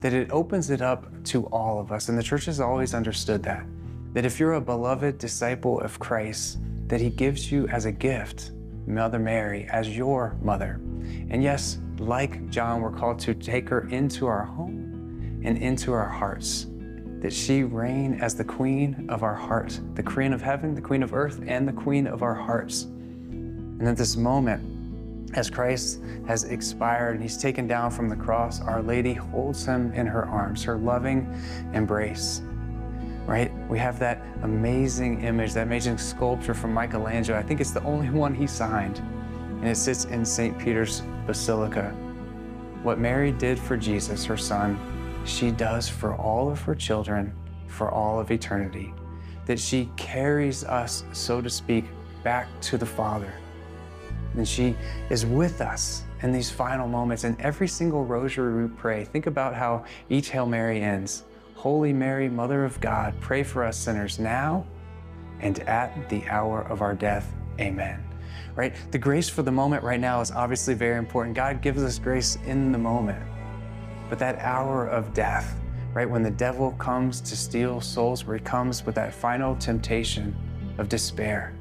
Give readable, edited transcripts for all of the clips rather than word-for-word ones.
that it opens it up to all of us. And the church has always understood that if you're a beloved disciple of Christ, that he gives you as a gift, Mother Mary, as your mother. And yes, like John, we're called to take her into our home and into our hearts, that she reign as the queen of our heart, the queen of heaven, the queen of earth, and the queen of our hearts. And at this moment, as Christ has expired and he's taken down from the cross, Our Lady holds him in her arms, her loving embrace, right? We have that amazing image, that amazing sculpture from Michelangelo. I think it's the only one he signed, and it sits in St. Peter's Basilica. What Mary did for Jesus, her son, she does for all of her children, for all of eternity, that she carries us, so to speak, back to the Father. And she is with us in these final moments. And every single rosary we pray, think about how each Hail Mary ends. Holy Mary, Mother of God, pray for us sinners now and at the hour of our death. Amen. Right? The grace for the moment right now is obviously very important. God gives us grace in the moment. But that hour of death, right, when the devil comes to steal souls, where he comes with that final temptation of despair,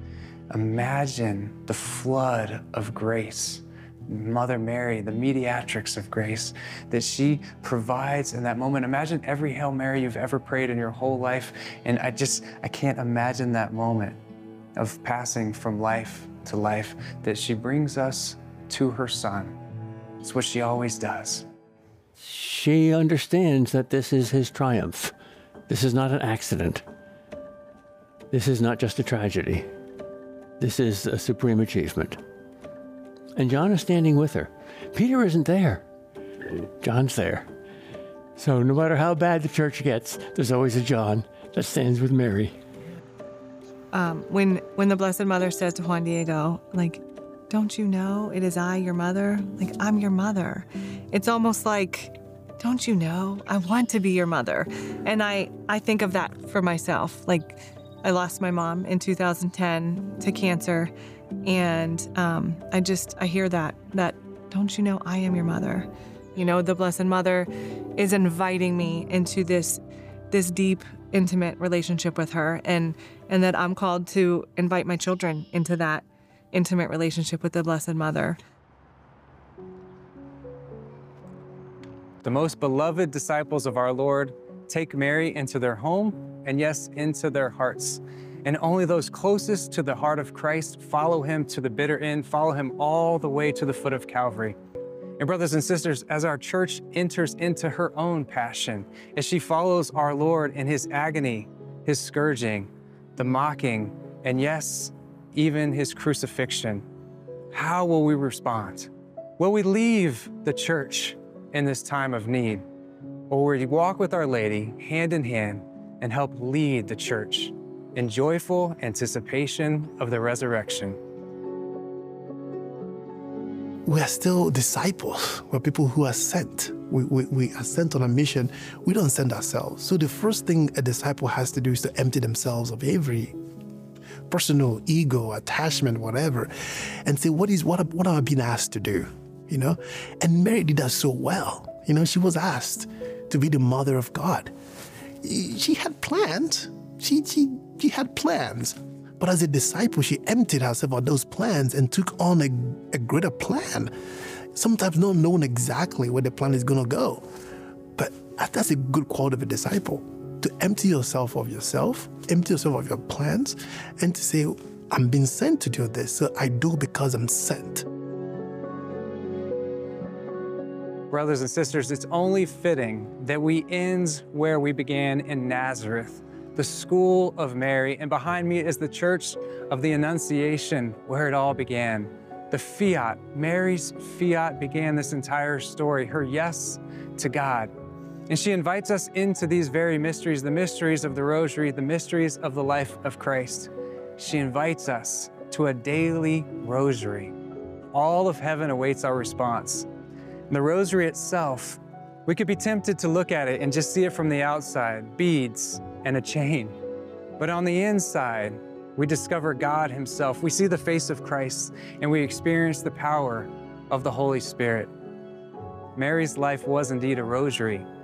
imagine the flood of grace, Mother Mary, the mediatrix of grace, that she provides in that moment. Imagine every Hail Mary you've ever prayed in your whole life, and I can't imagine that moment of passing from life to life, that she brings us to her Son. It's what she always does. She understands that this is his triumph. This is not an accident. This is not just a tragedy. This is a supreme achievement. And John is standing with her. Peter isn't there. John's there. So no matter how bad the church gets, there's always a John that stands with Mary. When the Blessed Mother says to Juan Diego, like, don't you know it is I, your mother? Like, I'm your mother. It's almost like, don't you know? I want to be your mother. And I think of that for myself. Like, I lost my mom in 2010 to cancer, and I hear that, don't you know I am your mother? You know, the Blessed Mother is inviting me into this deep, intimate relationship with her, and that I'm called to invite my children into that intimate relationship with the Blessed Mother. The most beloved disciples of our Lord take Mary into their home, and yes, into their hearts. And only those closest to the heart of Christ follow him to the bitter end, follow him all the way to the foot of Calvary. And brothers and sisters, as our church enters into her own passion, as she follows our Lord in his agony, his scourging, the mocking, and yes, even his crucifixion, how will we respond? Will we leave the church in this time of need? Or will we walk with Our Lady hand in hand and help lead the church in joyful anticipation of the resurrection? We are still disciples. We're people who are sent. We are sent on a mission. We don't send ourselves. So the first thing a disciple has to do is to empty themselves of every personal ego, attachment, whatever, and say, what am I being asked to do? You know? And Mary did that so well. You know, she was asked to be the mother of God. She had plans. She had plans. But as a disciple, she emptied herself of those plans and took on a greater plan, sometimes not knowing exactly where the plan is going to go. But that's a good quality of a disciple, to empty yourself of yourself, empty yourself of your plans, and to say, I'm being sent to do this, so I do because I'm sent. Brothers and sisters, it's only fitting that we end where we began in Nazareth, the school of Mary, and behind me is the Church of the Annunciation, where it all began. The fiat, Mary's fiat began this entire story, her yes to God. And she invites us into these very mysteries, the mysteries of the Rosary, the mysteries of the life of Christ. She invites us to a daily rosary. All of heaven awaits our response. And the rosary itself, we could be tempted to look at it and just see it from the outside, beads and a chain. But on the inside, we discover God himself. We see the face of Christ, and we experience the power of the Holy Spirit. Mary's life was indeed a rosary,